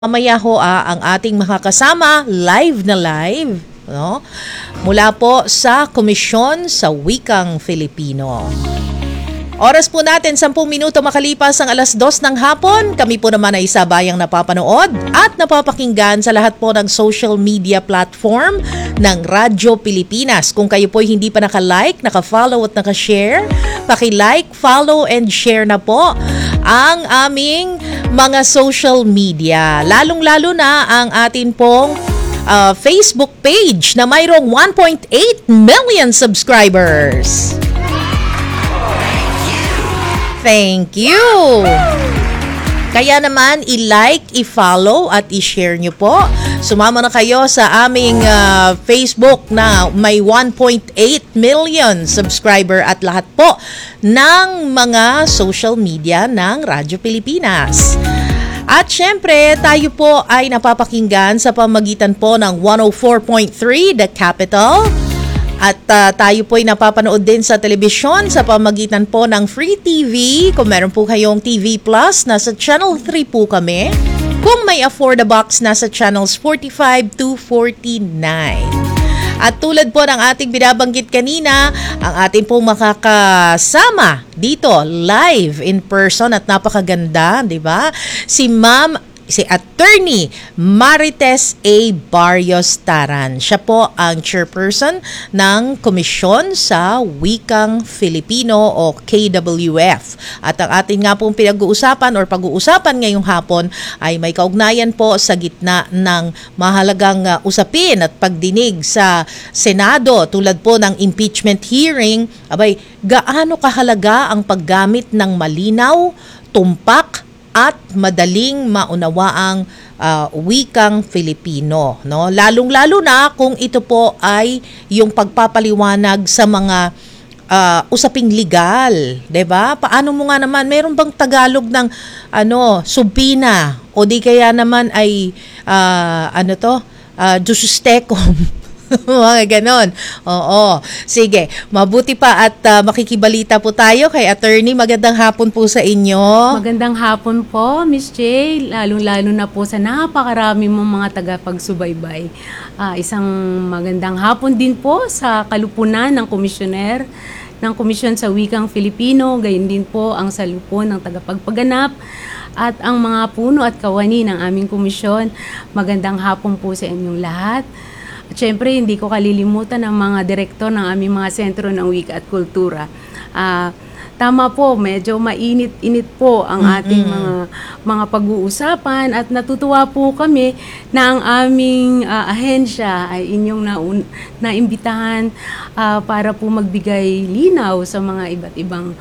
Mamaya ho ang ating makakasama live na live, no? Mula po sa Komisyon sa Wikang Filipino. Oras po natin 10 minuto makalipas ang 2:00 ng hapon. Kami po naman ay sabayang napapanood at napapakinggan sa lahat po ng social media platform ng Radyo Pilipinas. Kung kayo po hindi pa naka-like, naka-follow at naka-share, paki-like, follow and share na po ang aming mga social media. Lalong-lalo na ang atin pong Facebook page na mayroong 1.8 million subscribers. Thank you! Kaya naman, i-like, i-follow at i-share nyo po. Sumama na kayo sa aming Facebook na may 1.8 million subscriber at lahat po ng mga social media ng Radyo Pilipinas. At syempre, tayo po ay napapakinggan sa pamagitan po ng 104.3 The Capital. At tayo po ay napapanood din sa telebisyon sa pamagitan po ng Free TV. Kung meron po kayong TV Plus, nasa Channel 3 po kami. Kung may Afford-a-Box, nasa Channels 45 to 49. At tulad po ng ating binabanggit kanina, ang ating pong makakasama dito live in person at napakaganda, di ba? Si Attorney Marites A. Barrios Taran. Siya po ang chairperson ng Komisyon sa Wikang Filipino o KWF. At ang ating nga pong pinag-uusapan or pag-uusapan ngayong hapon ay may kaugnayan po sa gitna ng mahalagang usapin at pagdinig sa Senado tulad po ng impeachment hearing. Abay, gaano kahalaga ang paggamit ng malinaw, tumpak, at madaling maunawaang wikang Filipino, no? Lalong-lalo na kung ito po ay yung pagpapaliwanag sa mga usaping legal, 'di ba? Paano mo nga naman meron bang Tagalog ng subpina o di kaya naman ay jusustecum. Mga ganon. Oo. Sige, mabuti pa at makikibalita po tayo kay Attorney. Magandang hapon po sa inyo. Magandang hapon po, Miss J. Lalo na po sa napakarami mong mga tagapagsubaybay. Isang magandang hapon din po sa kalupunan ng komisyoner ng Komisyon sa Wikang Filipino. Gayon din po ang salupon ng tagapagpaganap at ang mga puno at kawani ng aming komisyon. Magandang hapon po sa inyong lahat. At syempre, hindi ko kalilimutan ang mga direktor ng aming mga sentro ng wika at kultura. Tama po, medyo mainit-init po ang ating mga pag-uusapan at natutuwa po kami na ang aming ahensya ay inyong naimbitahan para po magbigay linaw sa mga iba't ibang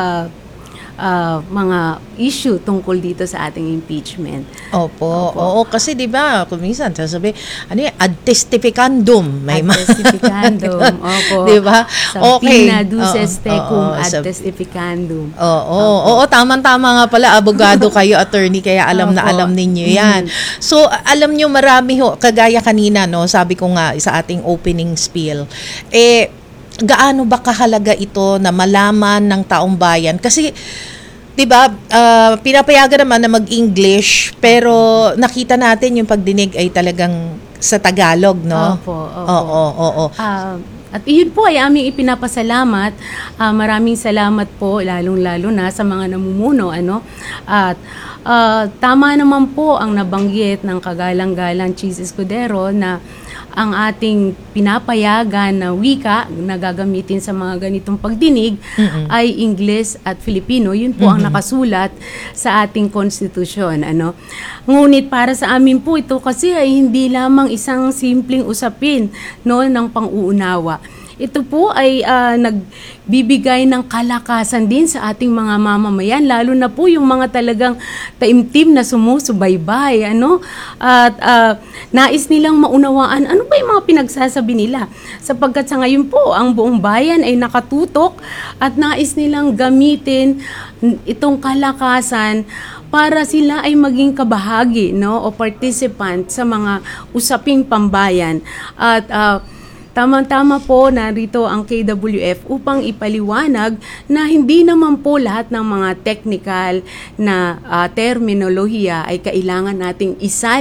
mga issue tungkol dito sa ating impeachment. Opo. Oo, kasi 'di ba, kung minsan sasabi, ad testificandum, may ad testificandum. Opo. 'Di ba? Okay. Subpoena duces tecum ad testificandum. Oo, tama-tama nga pala, abogado kayo, attorney, kaya alam na alam ninyo 'yan. So, alam niyo marami ho, kagaya kanina, no, sabi ko nga sa ating opening spiel, gaano ba kahalaga ito na malaman ng taong bayan? Kasi, di ba, pinapayagan naman na mag-English, pero nakita natin yung pagdinig ay talagang sa Tagalog, no? Opo. Oo. At iyon po ay aming ipinapasalamat. Maraming salamat po, lalong-lalo na sa mga namumuno, At tama naman po ang nabanggit ng kagalang-galang Chis Escudero na ang ating pinapayagan na wika na gagamitin sa mga ganitong pagdinig ay Ingles at Filipino. Yun po ang nakasulat sa ating konstitusyon. Ngunit para sa amin po ito kasi ay hindi lamang isang simpleng usapin ng pang-uunawa. Ito po ay nagbibigay ng kalakasan din sa ating mga mamamayan, lalo na po yung mga talagang taimtim na sumusubaybay, at nais nilang maunawaan ano ba yung mga pinagsasabi nila. Sapagkat sa ngayon po, ang buong bayan ay nakatutok at nais nilang gamitin itong kalakasan para sila ay maging kabahagi o participant sa mga usaping pambayan. At tamang-tama po narito ang KWF upang ipaliwanag na hindi naman po lahat ng mga technical na terminolohiya ay kailangan nating isa